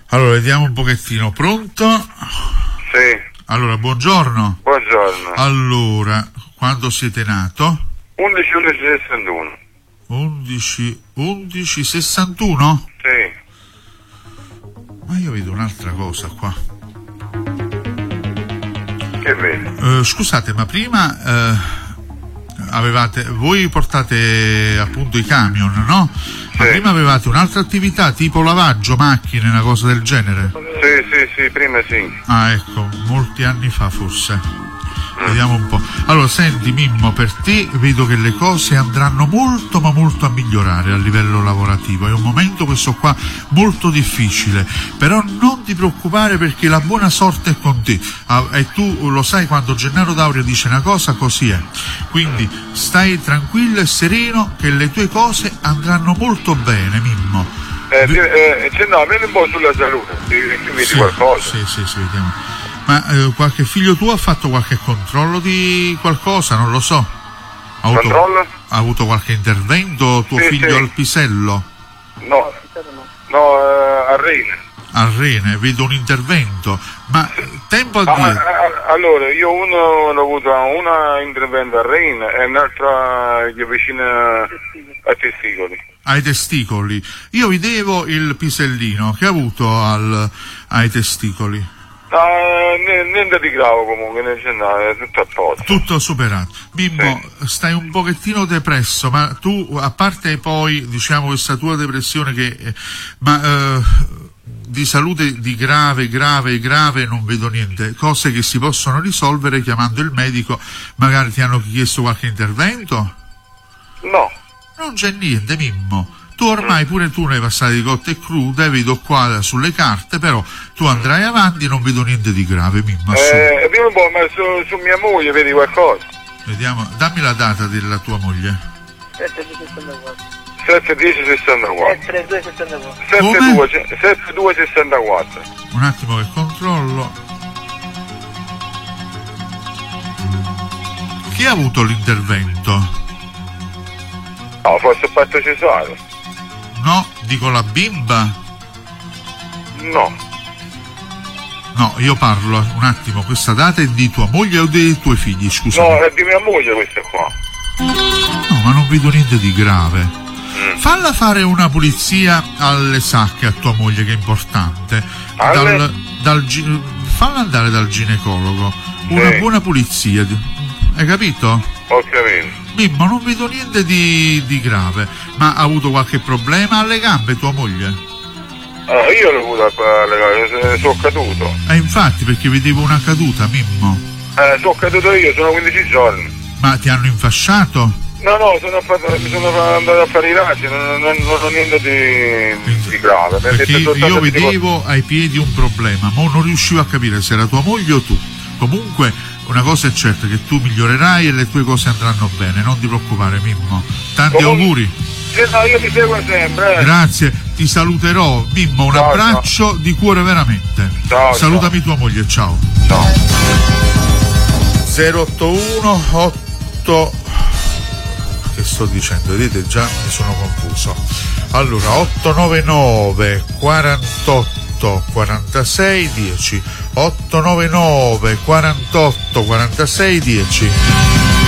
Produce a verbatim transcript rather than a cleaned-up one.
Allora, vediamo un pochettino. Pronto? Sì. Allora, buongiorno. Buongiorno. Allora, quando siete nato? undici undici sessantuno. undici undici sessantuno? Sì. Ma io vedo un'altra cosa qua. Che vedi? Uh, scusate, ma prima uh, avevate, voi portate appunto i camion, no? Ma sì. Prima avevate un'altra attività tipo lavaggio, macchine, una cosa del genere? Sì, sì, sì, prima sì. Ah, ecco, molti anni fa forse. Vediamo un po'. Allora, senti Mimmo, per te vedo che le cose andranno molto ma molto a migliorare a livello lavorativo. È un momento questo qua molto difficile, però non ti preoccupare perché la buona sorte è con te. Ah, e tu lo sai, quando Gennaro D'Auria dice una cosa, così è. Quindi stai tranquillo e sereno che le tue cose andranno molto bene, Mimmo. Eh, eh, cioè, no, vieni un po' sulla salute, ti vedi sì, qualcosa? Sì, sì, sì, vediamo. Ma eh, qualche figlio tuo ha fatto qualche controllo di qualcosa? Non lo so. Ha avuto, controllo? Ha avuto qualche intervento tuo sì, figlio sì. al pisello? No, no, eh, a Rene. A Rene, vedo un intervento. Ma tempo a ah, dire... ah, allora, io uno l'ho avuto una intervento a Rene e un'altra gli vicino ai testicoli. Ai testicoli. Io vedevo il pisellino che ha avuto al, ai testicoli. No, niente di grave comunque, no, è tutto a posto. Tutto superato. Mimmo, sì. Stai un pochettino depresso, ma tu, a parte poi, diciamo, questa tua depressione che... Eh, ma eh, di salute di grave, grave, grave non vedo niente. Cose che si possono risolvere chiamando il medico. Magari ti hanno chiesto qualche intervento? No. Non c'è niente, Mimmo. Tu ormai pure tu ne hai passate di cotte e crude, vedo qua sulle carte, però tu andrai avanti, non vedo niente di grave, Mimmo. Eh, dimmi un po', ma su, su mia moglie vedi qualcosa? Vediamo, dammi la data della tua moglie. sette sessantaquattro. sette dieci sessantaquattro. sette due sessantaquattro. sette due sessantaquattro. Un attimo che controllo. Chi ha avuto l'intervento? No, forse il parto cesareo. No, dico la bimba. No. No, io parlo un attimo, questa data è di tua moglie o dei tuoi figli, scusa? No, è di mia moglie questa qua. No, ma non vedo niente di grave. Mm. Falla fare una pulizia alle sacche a tua moglie, che è importante. Dal, dal, falla andare dal ginecologo. Una sì. buona pulizia. Hai capito? Ho capito. Mimmo, non vedo niente di, di grave. Ma ha avuto qualche problema alle gambe tua moglie? Ah, io l'ho avuto alle gambe, sono caduto. Eh, infatti, perché vedevo una caduta, Mimmo. Eh, sono caduto io, sono quindici giorni. Ma ti hanno infasciato? No, no, sono fatto, mi sono andato a fare i raggi, non, non, non ho niente di, di grave. Perché io vedevo ai piedi un problema, ma non riuscivo a capire se era tua moglie o tu. Comunque, una cosa è certa, che tu migliorerai e le tue cose andranno bene, non ti preoccupare, Mimmo. Tanti Comun- auguri. Sì, no, io ti seguo sempre. Eh. Grazie, ti saluterò, Mimmo, un ciao, abbraccio ciao. Di cuore veramente. Ciao, salutami ciao. tua moglie, ciao. Ciao. zero otto uno otto che sto dicendo, vedete, già mi sono confuso. Allora, otto nove nove quarantotto quarantasei dieci, otto nove nove quarantotto quarantasei dieci.